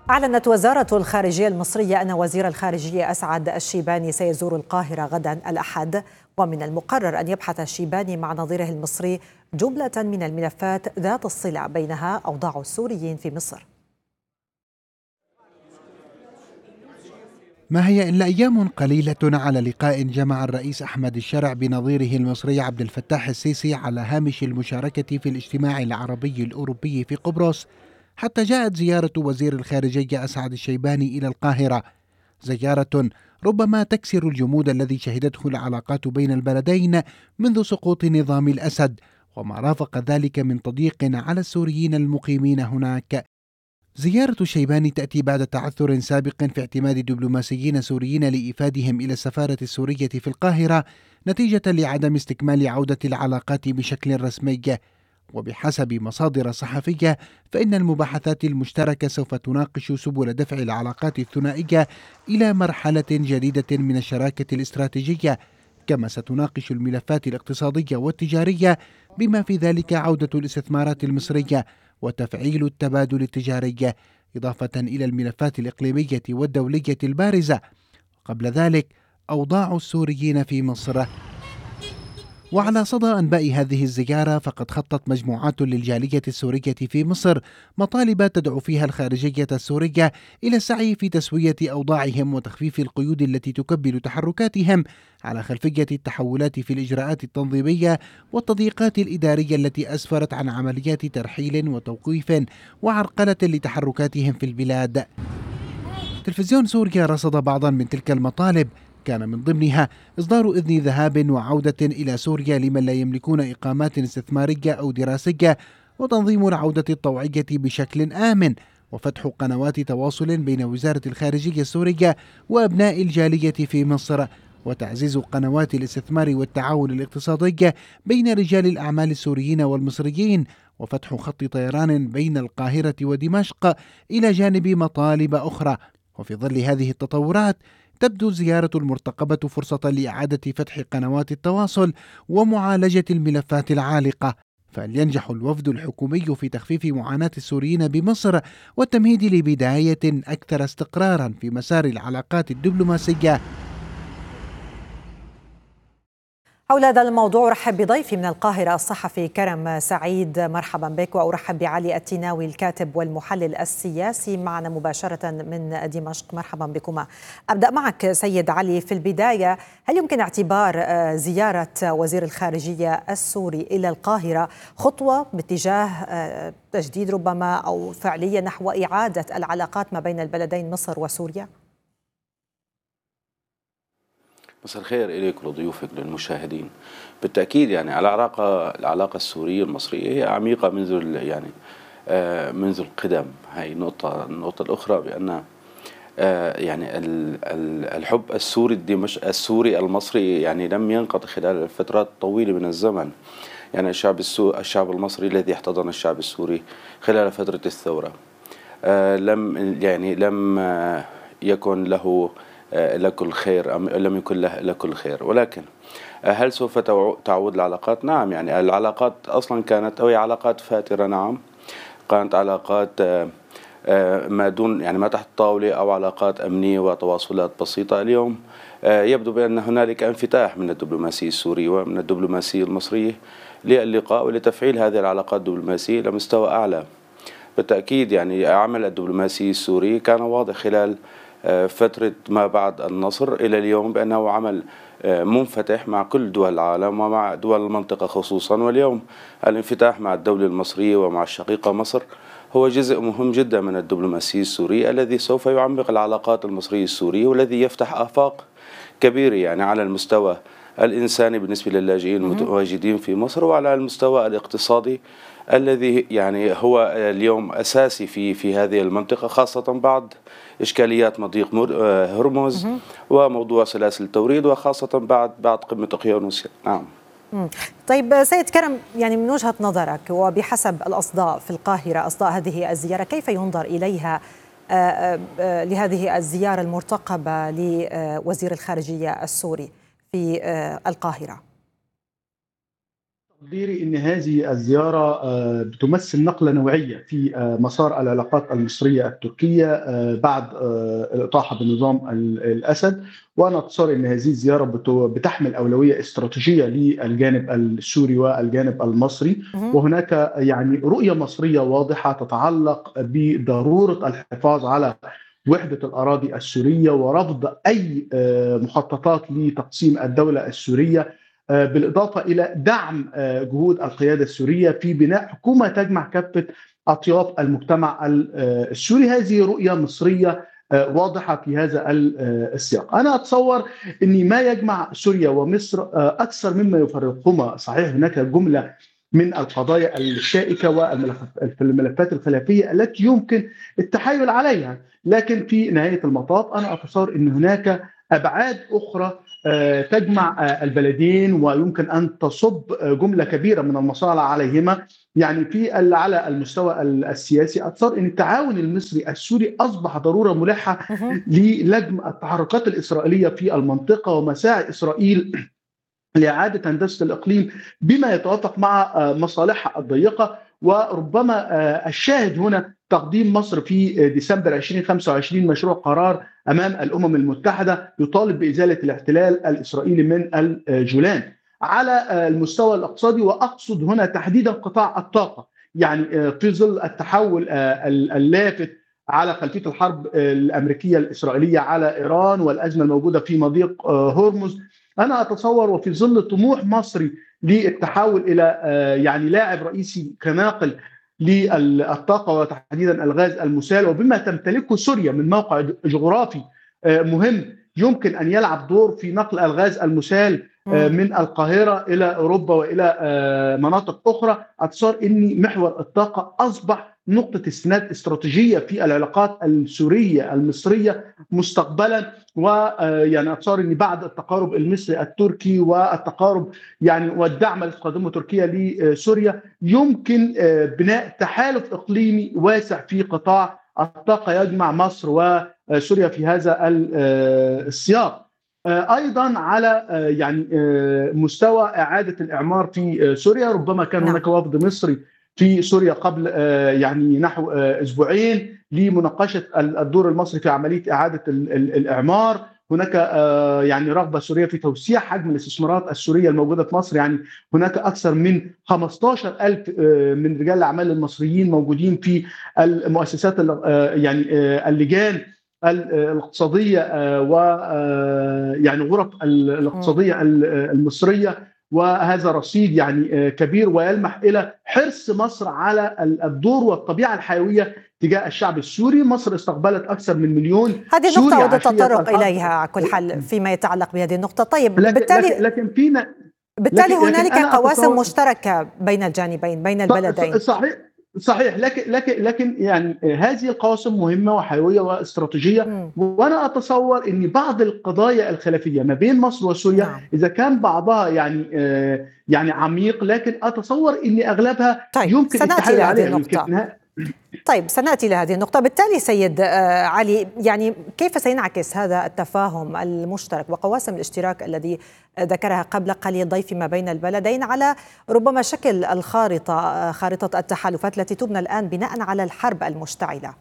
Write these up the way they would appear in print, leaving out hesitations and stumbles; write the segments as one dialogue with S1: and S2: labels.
S1: أعلنت وزارة الخارجية المصرية أن وزير الخارجية أسعد الشيباني سيزور القاهرة غدا الأحد، ومن المقرر أن يبحث الشيباني مع نظيره المصري جملة من الملفات ذات الصلة، بينها أوضاع السوريين في مصر.
S2: ما هي إلا أيام قليلة على لقاء جمع الرئيس أحمد الشرع بنظيره المصري عبد الفتاح السيسي على هامش المشاركة في الاجتماع العربي الأوروبي في قبرص، حتى جاءت زيارة وزير الخارجية أسعد الشيباني إلى القاهرة، زيارة ربما تكسر الجمود الذي شهدته العلاقات بين البلدين منذ سقوط نظام الأسد، وما رافق ذلك من تضييق على السوريين المقيمين هناك. زيارة الشيباني تأتي بعد تعثر سابق في اعتماد دبلوماسيين سوريين لإيفادهم إلى السفارة السورية في القاهرة نتيجة لعدم استكمال عودة العلاقات بشكل رسمي. وبحسب مصادر صحفية فإن المباحثات المشتركة سوف تناقش سبل دفع العلاقات الثنائية إلى مرحلة جديدة من الشراكة الاستراتيجية، كما ستناقش الملفات الاقتصادية والتجارية بما في ذلك عودة الاستثمارات المصرية وتفعيل التبادل التجاري، إضافة إلى الملفات الإقليمية والدولية البارزة، قبل ذلك أوضاع السوريين في مصر. وعلى صدى أنباء هذه الزيارة فقد خطت مجموعات للجالية السورية في مصر مطالب تدعو فيها الخارجية السورية إلى السعي في تسوية أوضاعهم وتخفيف القيود التي تكبل تحركاتهم على خلفية التحولات في الإجراءات التنظيمية والتضييقات الإدارية التي أسفرت عن عمليات ترحيل وتوقيف وعرقلة لتحركاتهم في البلاد. تلفزيون سوريا رصد بعضا من تلك المطالب، كان من ضمنها إصدار إذن ذهاب وعودة إلى سوريا لمن لا يملكون إقامات استثمارية أو دراسية، وتنظيم العودة الطوعية بشكل آمن، وفتح قنوات تواصل بين وزارة الخارجية السورية وأبناء الجالية في مصر، وتعزيز قنوات الاستثمار والتعاون الاقتصادي بين رجال الأعمال السوريين والمصريين، وفتح خط طيران بين القاهرة ودمشق إلى جانب مطالب أخرى. وفي ظل هذه التطورات تبدو الزيارة المرتقبة فرصة لإعادة فتح قنوات التواصل ومعالجة الملفات العالقة، فلينجح الوفد الحكومي في تخفيف معاناة السوريين بمصر والتمهيد لبداية أكثر استقرارا في مسار العلاقات الدبلوماسية.
S1: حول هذا الموضوع أرحب بضيفي من القاهرة الصحفي كرم سعيد، مرحبا بك، وأرحب بعلي التيناوي الكاتب والمحلل السياسي معنا مباشرة من دمشق. مرحبا بكما. أبدأ معك سيد علي. في البداية، هل يمكن اعتبار زيارة وزير الخارجية السوري إلى القاهرة خطوة باتجاه تجديد ربما أو فعليا نحو إعادة العلاقات ما بين البلدين مصر وسوريا؟
S3: مساء الخير إليك ولضيوفك للمشاهدين. بالتأكيد يعني العلاقة السورية المصرية هي عميقة منذ القدم. هاي النقطة الأخرى بأن يعني الحب السوري المصري يعني لم ينقطع خلال فترات طويلة من الزمن. يعني الشعب المصري الذي احتضن الشعب السوري خلال فترة الثورة لم يكن له لكل خير، أم لم يكن له لكل خير. ولكن هل سوف تعود العلاقات؟ نعم، يعني العلاقات أصلا كانت هي علاقات فاترة. نعم، كانت علاقات ما دون ما تحت الطاولة، أو علاقات أمنية وتواصلات بسيطة. اليوم يبدو بأن هنالك انفتاح من الدبلوماسية السورية ومن الدبلوماسية المصرية للقاء ولتفعيل هذه العلاقات الدبلوماسية لمستوى أعلى. بالتأكيد يعني عمل الدبلوماسي السوري كان واضح خلال فترة ما بعد النصر إلى اليوم بأنه عمل منفتح مع كل دول العالم ومع دول المنطقة خصوصا. واليوم الانفتاح مع الدولة المصرية ومع الشقيقة مصر هو جزء مهم جدا من الدبلوماسية السورية الذي سوف يعمق العلاقات المصرية السورية، والذي يفتح آفاق كبيرة يعني على المستوى الإنساني بالنسبة للاجئين المتواجدين في مصر، وعلى المستوى الاقتصادي الذي يعني هو اليوم أساسي في هذه المنطقة، خاصة بعد إشكاليات مضيق هرمز وموضوع سلاسل التوريد، وخاصة بعد قمة أقيانوس. نعم.
S1: طيب سيد كرم، يعني من وجهة نظرك وبحسب الأصداء في القاهرة، أصداء هذه الزيارة، كيف ينظر إليها لهذه الزيارة المرتقبة لوزير الخارجية السوري في القاهرة؟
S4: تقديري أن هذه الزيارة بتمثل نقلة نوعية في مسار العلاقات المصرية التركية بعد الإطاحة بنظام الأسد. وأنا أتصور أن هذه الزيارة بتحمل أولوية استراتيجية للجانب السوري والجانب المصري، وهناك يعني رؤية مصرية واضحة تتعلق بضرورة الحفاظ على وحدة الأراضي السورية ورفض أي مخططات لتقسيم الدولة السورية، بالإضافة إلى دعم جهود القيادة السورية في بناء حكومة تجمع كافة أطياف المجتمع السوري. هذه رؤية مصرية واضحة في هذا السياق. أنا أتصور أن ما يجمع سوريا ومصر أكثر مما يفرقهما. صحيح هناك جملة من القضايا الشائكة والملفات الخلافية التي يمكن التحايل عليها، لكن في نهاية المطاف أنا أتصور أن هناك أبعاد أخرى تجمع البلدين ويمكن أن تصب جملة كبيرة من المصالح عليهما. يعني على المستوى السياسي أتصور أن التعاون المصري السوري أصبح ضرورة ملحة للجم التحركات الإسرائيلية في المنطقة ومساعي إسرائيل لإعادة هندسة الإقليم بما يتوافق مع مصالحها الضيقة. وربما الشاهد هنا تقديم مصر في ديسمبر 2025 مشروع قرار أمام الأمم المتحدة يطالب بإزالة الاحتلال الإسرائيلي من الجولان. على المستوى الاقتصادي، وأقصد هنا تحديدا قطاع الطاقة، يعني في ظل التحول اللافت على خلفية الحرب الأمريكية الإسرائيلية على إيران والأزمة الموجودة في مضيق هرمز، أنا أتصور وفي ظل طموح مصري للتحول إلى يعني لاعب رئيسي كناقل للطاقة وتحديدا الغاز المسال، وبما تمتلكه سوريا من موقع جغرافي مهم يمكن أن يلعب دور في نقل الغاز المسال من القاهرة إلى أوروبا وإلى مناطق أخرى. أتصور أن محور الطاقة أصبح نقطة استناد استراتيجية في العلاقات السورية المصرية مستقبلا. ويعني أتصور أن بعد التقارب المصري التركي والتقارب يعني والدعم الذي تقدمه تركيا لسوريا يمكن بناء تحالف إقليمي واسع في قطاع الطاقة يجمع مصر وسوريا في هذا السياق. أيضا على يعني مستوى إعادة الإعمار في سوريا، ربما كان هناك وفد مصري في سوريا قبل يعني نحو أسبوعين لمناقشة الدور المصري في عملية إعادة الإعمار. هناك يعني رغبة سورية في توسيع حجم الاستثمارات السورية الموجودة في مصر. يعني هناك أكثر من 15,000 من رجال الأعمال المصريين موجودين في المؤسسات يعني اللجان الاقتصادية ويعني غرف الاقتصادية المصرية، وهذا رصيد يعني كبير ويلمح إلى حرص مصر على الدور والطبيعة الحيوية تجاه الشعب السوري. مصر استقبلت أكثر من 1,000,000
S1: هذه
S4: سوري
S1: النقطة أود التطرق إليها على كل حال فيما يتعلق بهذه النقطة. طيب بالتالي هنالك قواسم مشتركة بين الجانبين بين البلدين.
S4: صحيح لكن يعني هذه القواسم مهمة وحيوية واستراتيجية. وأنا أتصور أن بعض القضايا الخلافية ما بين مصر وسوريا إذا كان بعضها يعني عميق، لكن أتصور أن أغلبها يمكن التحايل عليها.
S1: طيب سنأتي لهذه النقطة. بالتالي سيد علي، يعني كيف سينعكس هذا التفاهم المشترك وقواسم الاشتراك الذي ذكرها قبل قليل ضيفي ما بين البلدين على ربما شكل خارطة التحالفات التي تبنى الآن بناء على الحرب المشتعلة؟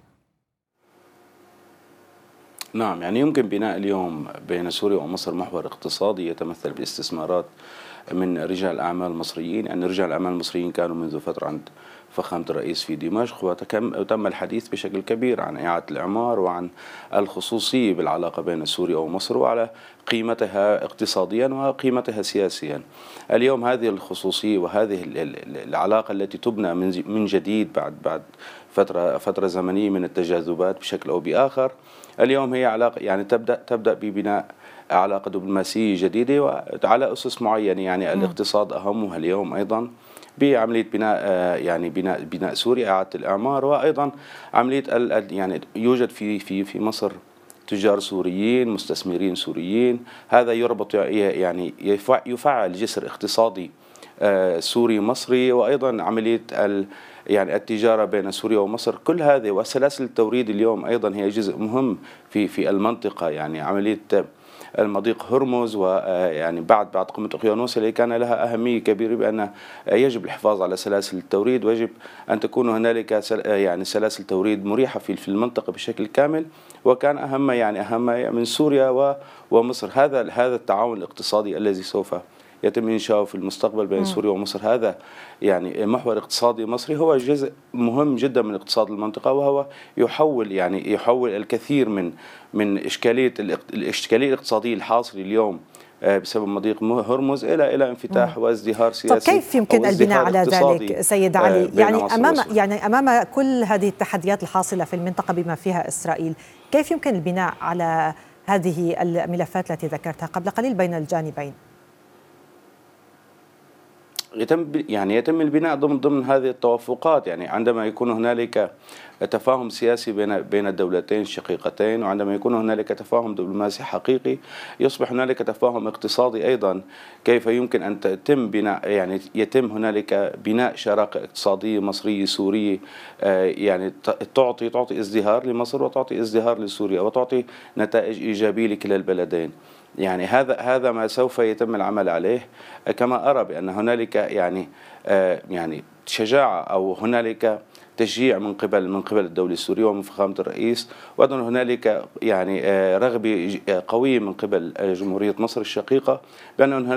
S3: نعم، يعني يمكن بناء اليوم بين سوريا ومصر محور اقتصادي يتمثل باستثمارات من رجال أعمال مصريين. يعني رجال الأعمال المصريين كانوا منذ فترة عند فخامة الرئيس في دمشق، وتم الحديث بشكل كبير عن إعادة الإعمار وعن الخصوصية بالعلاقة بين سوريا ومصر وعلى قيمتها اقتصاديا وقيمتها سياسيا. اليوم هذه الخصوصية وهذه العلاقة التي تبنى من جديد بعد فترة زمنية من التجاذبات بشكل أو بآخر، اليوم هي علاقة يعني تبدأ ببناء علاقة دبلوماسية جديدة وعلى أسس معينة. يعني الاقتصاد أهمها اليوم أيضا بعملية بناء سوريا، إعادة الإعمار، وأيضا عملية يعني يوجد في مصر تجار سوريين، مستثمرين سوريين. هذا يربط يعني يفعل جسر اقتصادي سوري مصري، وأيضا عملية يعني التجارة بين سوريا ومصر. كل هذه وسلاسل التوريد اليوم أيضا هي جزء مهم في المنطقة. يعني عملية المضيق هرمز، ويعني بعد قمة أقيانوس اللي كان لها أهمية كبيرة بأن يجب الحفاظ على سلاسل التوريد، ويجب أن تكون هنالك يعني سلاسل توريد مريحة في المنطقة بشكل كامل. وكان أهم من سوريا ومصر هذا التعاون الاقتصادي الذي سوف يتم إنشاؤه في المستقبل بين سوريا ومصر. هذا يعني محور اقتصادي مصري هو جزء مهم جدا من اقتصاد المنطقة، وهو يحول الكثير من الإشكالية الاقتصادية الحاصلة اليوم بسبب مضيق هرمز إلى انفتاح وازدهار سياسي.
S1: طب كيف يمكن البناء على ذلك سيد علي؟ أمام كل هذه التحديات الحاصلة في المنطقة بما فيها إسرائيل، كيف يمكن البناء على هذه الملفات التي ذكرتها قبل قليل بين الجانبين؟
S3: يتم البناء ضمن هذه التوافقات، يعني عندما يكون هنالك تفاهم سياسي بين الدولتين الشقيقتين، وعندما يكون هنالك تفاهم دبلوماسي حقيقي، يصبح هنالك تفاهم اقتصادي أيضا. كيف يمكن أن يتم هنالك بناء شراكة اقتصادية مصرية سورية يعني تعطي ازدهار لمصر وتعطي ازدهار لسوريا وتعطي نتائج إيجابية لكلا البلدين. يعني هذا ما سوف يتم العمل عليه. كما أرى بأن هنالك يعني شجاعة أو هنالك تشجيع من قبل الدولة السورية ومن فخامة الرئيس، وأيضا هنالك يعني رغبة قوية من قبل جمهورية مصر الشقيقة بأن